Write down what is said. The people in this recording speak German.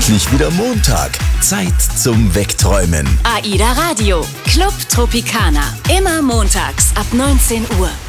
endlich wieder Montag. Zeit zum Wegträumen. AIDA Radio, Club Tropicana. Immer montags ab 19 Uhr.